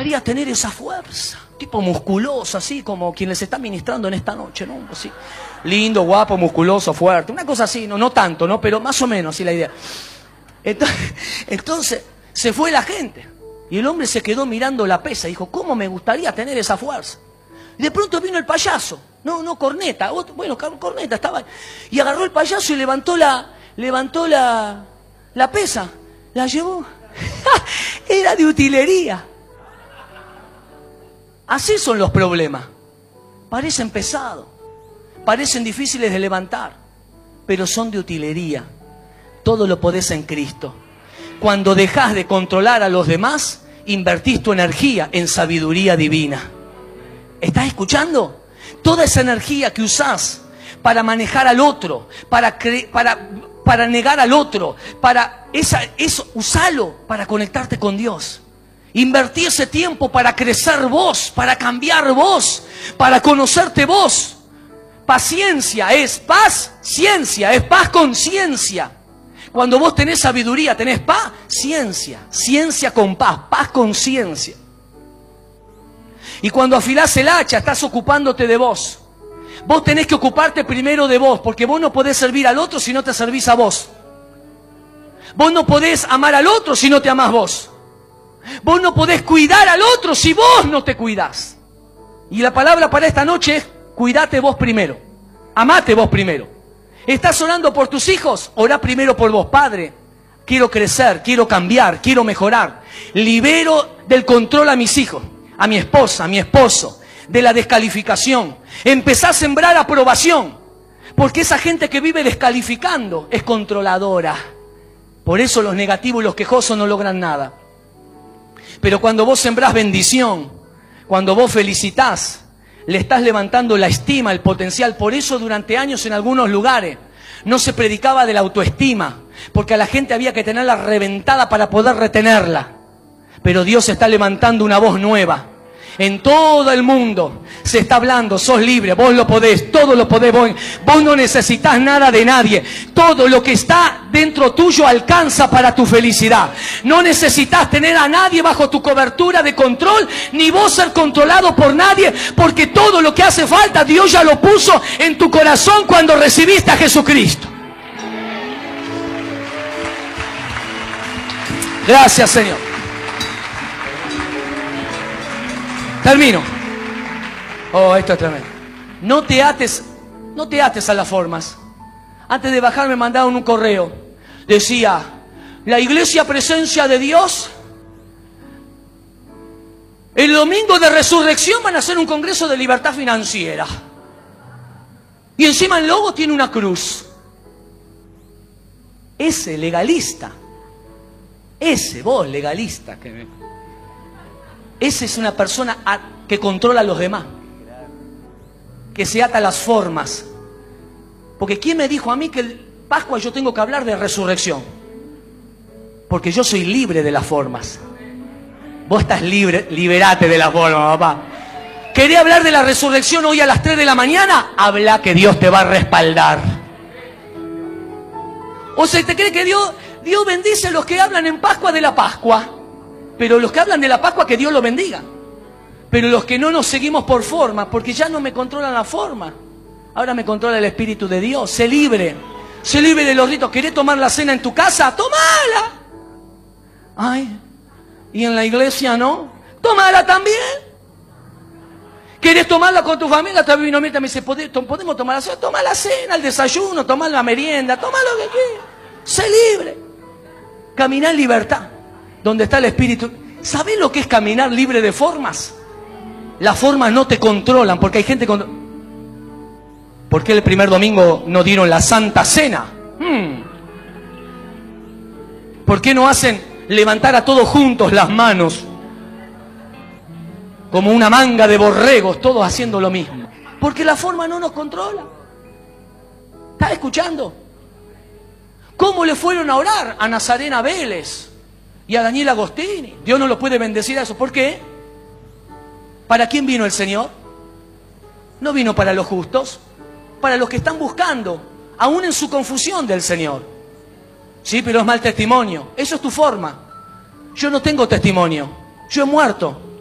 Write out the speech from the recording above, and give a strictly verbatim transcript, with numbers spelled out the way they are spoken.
gustaría tener esa fuerza. Tipo musculoso, así como quien les está ministrando en esta noche, ¿no? Así. Lindo, guapo, musculoso, fuerte. Una cosa así, no, no tanto, ¿no? Pero más o menos, así la idea. Entonces, entonces, se fue la gente. Y el hombre se quedó mirando la pesa. Dijo, ¿cómo me gustaría tener esa fuerza? Y de pronto vino el payaso. No, no, Corneta. Otro, bueno, Corneta estaba. Y agarró el payaso y levantó la, levantó la, la pesa. La llevó. Era de utilería. Así son los problemas. Parecen pesados, parecen difíciles de levantar, pero son de utilería. Todo lo podés en Cristo. Cuando dejás de controlar a los demás, invertís tu energía en sabiduría divina. ¿Estás escuchando? Toda esa energía que usás para manejar al otro, para, para, para negar al otro, para esa, eso, usalo para conectarte con Dios. Invertí ese tiempo para crecer vos, para cambiar vos, para conocerte vos. Paciencia es paz, ciencia, es paz con ciencia. Cuando vos tenés sabiduría, tenés paz, ciencia, ciencia con paz, paz con ciencia. Y cuando afilás el hacha, estás ocupándote de vos. Vos tenés que ocuparte primero de vos, porque vos no podés servir al otro si no te servís a vos. Vos no podés amar al otro si no te amás vos. Vos no podés cuidar al otro si vos no te cuidás. Y la palabra para esta noche es, cuidate vos primero. Amate vos primero. ¿Estás orando por tus hijos? Orá primero por vos. Padre, quiero crecer, quiero cambiar, quiero mejorar. Libero del control a mis hijos, a mi esposa, a mi esposo, de la descalificación. Empezá a sembrar aprobación. Porque esa gente que vive descalificando es controladora. Por eso los negativos y los quejosos no logran nada. Pero cuando vos sembrás bendición, cuando vos felicitás, le estás levantando la estima, el potencial. Por eso durante años en algunos lugares no se predicaba de la autoestima, porque a la gente había que tenerla reventada para poder retenerla. Pero Dios está levantando una voz nueva. En todo el mundo se está hablando, sos libre, vos lo podés, todo lo podés, vos, vos no necesitas nada de nadie. Todo lo que está dentro tuyo alcanza para tu felicidad. No necesitas tener a nadie bajo tu cobertura de control, ni vos ser controlado por nadie, porque todo lo que hace falta Dios ya lo puso en tu corazón cuando recibiste a Jesucristo. Gracias, Señor. Termino. Oh, esto es tremendo. No te ates, no te ates a las formas. Antes de bajar me mandaron un correo. Decía, la iglesia Presencia de Dios, el domingo de resurrección van a hacer un congreso de libertad financiera. Y encima el logo tiene una cruz. Ese legalista, ese vos legalista que me... Esa es una persona que controla a los demás, que se ata a las formas. Porque ¿quién me dijo a mí que el Pascua yo tengo que hablar de resurrección? Porque yo soy libre de las formas. Vos estás libre, liberate de las formas, papá. ¿Querés hablar de la resurrección hoy a las tres de la mañana? Habla, que Dios te va a respaldar. O sea, ¿te cree que Dios, Dios bendice a los que hablan en Pascua de la Pascua? Pero los que hablan de la Pascua, que Dios los bendiga. Pero los que no nos seguimos por forma, porque ya no me controlan la forma. Ahora me controla el Espíritu de Dios. Sé libre. Sé libre de los ritos. ¿Querés tomar la cena en tu casa? ¡Tómala! Ay, ¿y en la iglesia no? ¡Tómala también! ¿Querés tomarla con tu familia? Todavía vino Mirta y me dice, ¿podemos tomar la cena? Toma la cena, el desayuno, toma la merienda, toma lo que quieras. Sé libre. Caminá en libertad. Donde está el Espíritu. ¿Sabés lo que es caminar libre de formas? Las formas no te controlan, porque hay gente con... ¿Por qué el primer domingo no dieron la Santa Cena? Hmm. ¿Por qué no hacen levantar a todos juntos las manos? Como una manga de borregos, todos haciendo lo mismo. Porque la forma no nos controla. ¿Estás escuchando? ¿Cómo le fueron a orar a Nazarena Vélez y a Daniel Agostini? Dios no los puede bendecir a eso. ¿Por qué? ¿Para quién vino el Señor? No vino para los justos, para los que están buscando, aún en su confusión del Señor. Sí, pero es mal testimonio. Eso es tu forma. Yo no tengo testimonio. Yo he muerto.